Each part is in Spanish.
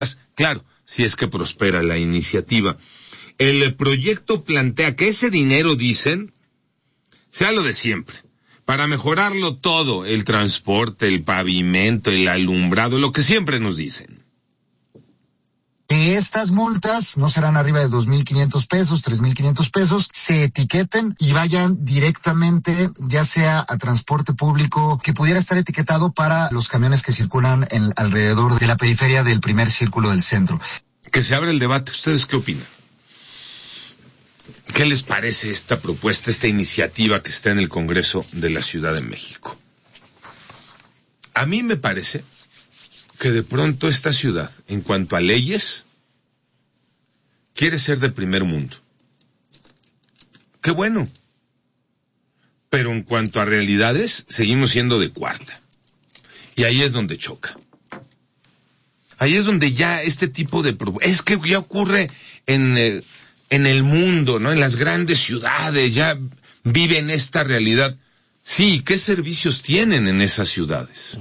Claro, si es que prospera la iniciativa. El proyecto plantea que ese dinero, dicen, sea lo de siempre, para mejorarlo todo, el transporte, el pavimento, el alumbrado, lo que siempre nos dicen. Estas multas no serán arriba de 2,500 pesos, 3,500 pesos, se etiqueten y vayan directamente, ya sea a transporte público, que pudiera estar etiquetado para los camiones que circulan alrededor de la periferia del primer círculo del centro. Que se abre el debate. ¿Ustedes qué opinan? ¿Qué les parece esta propuesta, esta iniciativa que está en el Congreso de la Ciudad de México? A mí me parece que de pronto esta ciudad, en cuanto a leyes, quiere ser de primer mundo. Qué bueno. Pero en cuanto a realidades, seguimos siendo de cuarta. Y ahí es donde choca. Ahí es donde ya este tipo de... Es que ya ocurre en el mundo, ¿no? En las grandes ciudades, ya viven esta realidad. Sí, ¿qué servicios tienen en esas ciudades?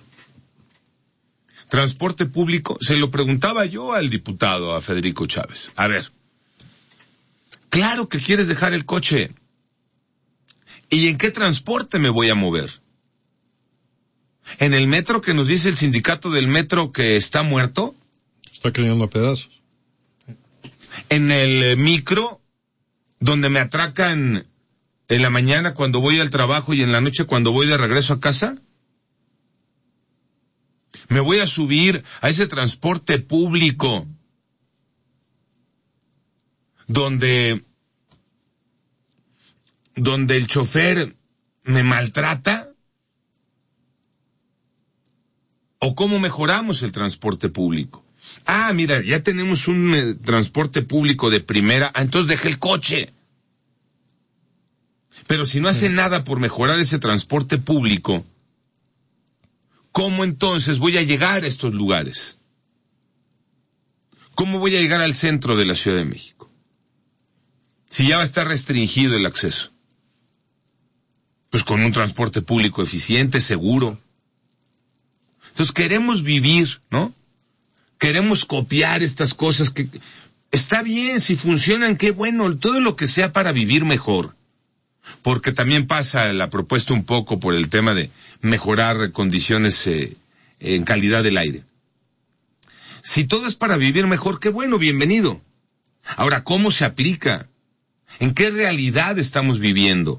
Transporte público, se lo preguntaba yo al diputado, a Federico Chávez. A ver, claro que quieres dejar el coche. ¿Y en qué transporte me voy a mover? ¿En el metro que nos dice el sindicato del metro que está muerto? Está cayendo a pedazos. ¿En el micro, donde me atracan en la mañana cuando voy al trabajo y en la noche cuando voy de regreso a casa? ¿Me voy a subir a ese transporte público donde el chofer me maltrata? ¿O cómo mejoramos el transporte público? Ah, mira, ya tenemos un transporte público de primera, entonces deje el coche. Pero si no hace nada por mejorar ese transporte público, ¿cómo entonces voy a llegar a estos lugares? ¿Cómo voy a llegar al centro de la Ciudad de México? Si ya va a estar restringido el acceso. Pues con un transporte público eficiente, seguro. Entonces queremos vivir, ¿no? Queremos copiar estas cosas que... Está bien, si funcionan, qué bueno, todo lo que sea para vivir mejor. Porque también pasa la propuesta un poco por el tema de mejorar condiciones en calidad del aire. Si todo es para vivir mejor, qué bueno, bienvenido. Ahora, ¿cómo se aplica? ¿En qué realidad estamos viviendo?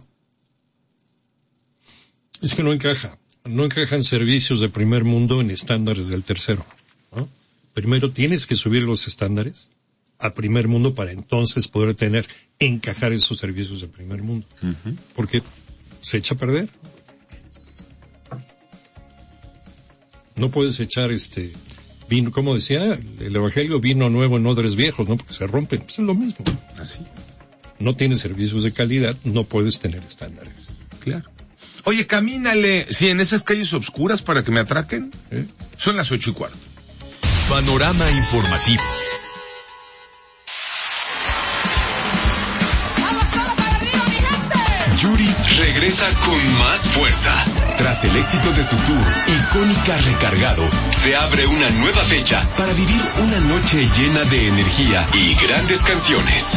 Es que no encajan servicios de primer mundo en estándares del tercero, ¿no? Primero tienes que subir los estándares a primer mundo para entonces poder encajar esos servicios de primer mundo. Uh-huh. Porque se echa a perder. No puedes echar vino, como decía el Evangelio, vino nuevo en odres viejos, ¿no? Porque se rompen. Pues es lo mismo. Así. No tienes servicios de calidad, no puedes tener estándares. Claro. Oye, camínale, sí, en esas calles oscuras para que me atraquen. Son las 8:15. Panorama informativo. Yuri regresa con más fuerza. Tras el éxito de su tour, Icónica Recargado, se abre una nueva fecha para vivir una noche llena de energía y grandes canciones.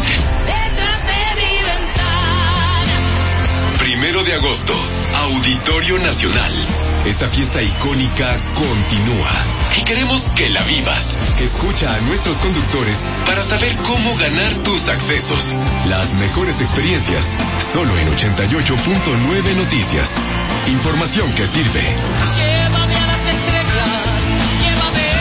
1 de agosto, Auditorio Nacional. Esta fiesta icónica continúa y queremos que la vivas. Escucha a nuestros conductores para saber cómo ganar tus accesos. Las mejores experiencias, solo en 88.9 Noticias. Información que sirve. Llévame a las estrellas, llévame.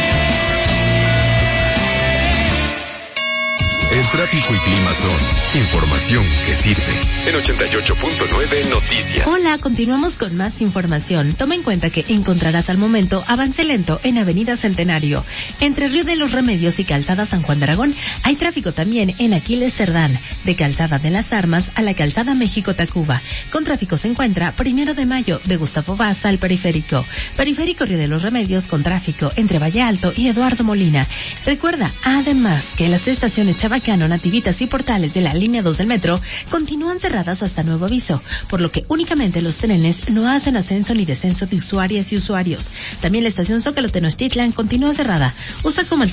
El tráfico y clima son información que sirve. En 88.9 Noticias. Hola, continuamos con más información. Toma en cuenta que encontrarás al momento avance lento en Avenida Centenario. Entre Río de los Remedios y Calzada San Juan de Aragón hay tráfico también en Aquiles Cerdán, de Calzada de las Armas a la Calzada México-Tacuba. Con tráfico se encuentra 1 de Mayo de Gustavo Vaz al Periférico. Periférico Río de los Remedios con tráfico entre Valle Alto y Eduardo Molina. Recuerda, además, que las estaciones Chabacano Soriano, Nativitas y Portales de la línea 2 del metro continúan cerradas hasta nuevo aviso, por lo que únicamente los trenes no hacen ascenso ni descenso de usuarias y usuarios. También la estación Zócalo Tenochtitlan continúa cerrada. Usa como